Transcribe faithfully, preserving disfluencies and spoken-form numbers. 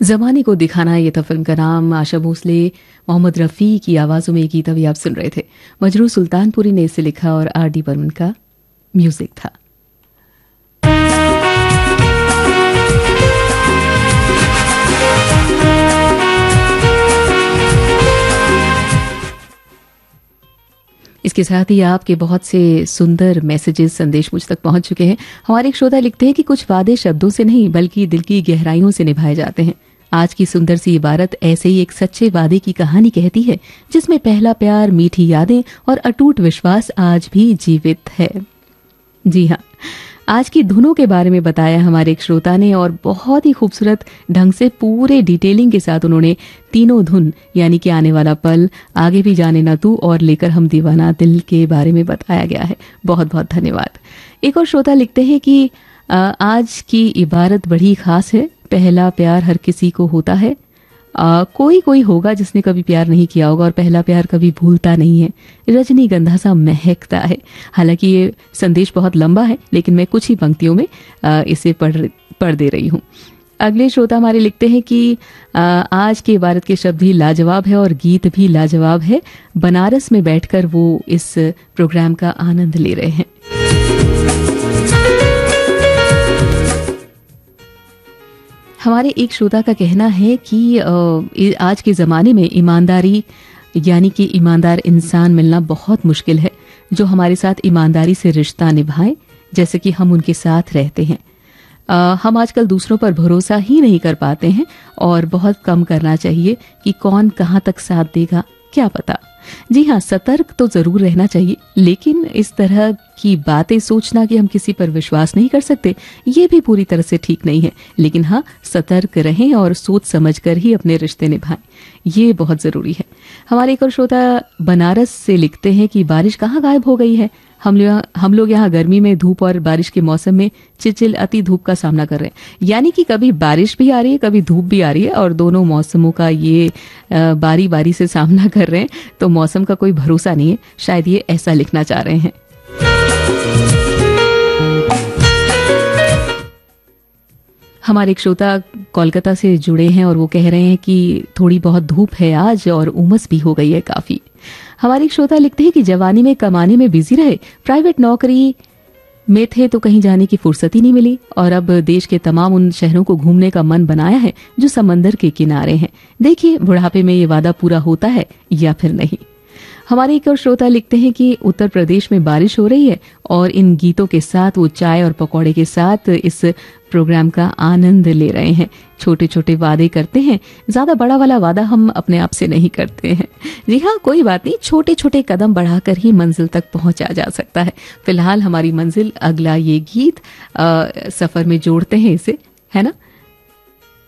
जमाने को दिखाना, ये था फिल्म का नाम। आशा भोसले, मोहम्मद रफ़ी की आवाज़ों में ये गीत अभी आप सुन रहे थे। मजरू सुल्तानपुरी ने इसे लिखा और आर डी बर्मन का म्यूजिक था। इसके साथ ही आपके बहुत से सुंदर मैसेजेस, संदेश मुझ तक पहुंच चुके हैं। हमारे एक श्रोता लिखते हैं कि कुछ वादे शब्दों से नहीं बल्कि दिल की गहराइयों से निभाए जाते हैं। आज की सुंदर सी इबारत ऐसे ही एक सच्चे वादे की कहानी कहती है, जिसमें पहला प्यार, मीठी यादें और अटूट विश्वास आज भी जीवित है। जी हाँ, आज की धुनों के बारे में बताया हमारे एक श्रोता ने और बहुत ही खूबसूरत ढंग से पूरे डिटेलिंग के साथ उन्होंने तीनों धुन यानी कि आने वाला पल, आगे भी जाने ना तू और लेकर हम दीवाना दिल के बारे में बताया गया है। बहुत बहुत धन्यवाद। एक और श्रोता लिखते हैं कि आज की इबारत बड़ी खास है। पहला प्यार हर किसी को होता है, आ, कोई कोई होगा जिसने कभी प्यार नहीं किया होगा और पहला प्यार कभी भूलता नहीं है। रजनीगंधा सा महकता है। हालांकि ये संदेश बहुत लंबा है, लेकिन मैं कुछ ही पंक्तियों में आ, इसे पढ़ पढ़ दे रही हूँ। अगले श्रोता हमारे लिखते हैं कि आ, आज की इबारत के शब्द भी लाजवाब है और गीत भी लाजवाब है। बनारस में बैठकर वो इस प्रोग्राम का आनंद ले रहे हैं। हमारे एक श्रोता का कहना है कि आज के ज़माने में ईमानदारी यानी कि ईमानदार इंसान मिलना बहुत मुश्किल है, जो हमारे साथ ईमानदारी से रिश्ता निभाए जैसे कि हम उनके साथ रहते हैं। आ, हम आजकल दूसरों पर भरोसा ही नहीं कर पाते हैं और बहुत कम करना चाहिए कि कौन कहाँ तक साथ देगा, क्या पता। जी हाँ, सतर्क तो जरूर रहना चाहिए, लेकिन इस तरह की बातें सोचना कि हम किसी पर विश्वास नहीं कर सकते, ये भी पूरी तरह से ठीक नहीं है। लेकिन हाँ, सतर्क रहें और सोच समझकर ही अपने रिश्ते निभाएं, ये बहुत जरूरी है। हमारे एक और श्रोता बनारस से लिखते हैं कि बारिश कहाँ गायब हो गई है। हम लोग हम लोग यहाँ गर्मी में धूप और बारिश के मौसम में चिलचिल अति धूप का सामना कर रहे हैं। यानी कि कभी बारिश भी आ रही है, कभी धूप भी आ रही है और दोनों मौसमों का ये बारी बारी से सामना कर रहे हैं, तो मौसम का कोई भरोसा नहीं है। शायद ये ऐसा लिखना चाह रहे हैं। हमारे एक श्रोता कोलकाता से जुड़े हैं और वो कह रहे हैं कि थोड़ी बहुत धूप है आज और उमस भी हो गई है काफी। हमारे एक श्रोता लिखते हैं कि जवानी में कमाने में बिजी रहे, प्राइवेट नौकरी में थे तो कहीं जाने की फुर्सत ही नहीं मिली और अब देश के तमाम उन शहरों को घूमने का मन बनाया है जो समंदर के किनारे हैं। देखिए बुढ़ापे में ये वादा पूरा होता है या फिर नहीं। हमारे एक और श्रोता लिखते हैं कि उत्तर प्रदेश में बारिश हो रही है और इन गीतों के साथ वो चाय और पकौड़े के साथ इस प्रोग्राम का आनंद ले रहे हैं। छोटे छोटे वादे करते हैं, ज्यादा बड़ा वाला वादा हम अपने आप से नहीं करते हैं। जी हाँ, कोई बात नहीं, छोटे छोटे कदम बढ़ाकर ही मंजिल तक पहुंचा जा सकता है। फिलहाल हमारी मंजिल अगला ये गीत आ, सफर में जोड़ते हैं इसे, है ना।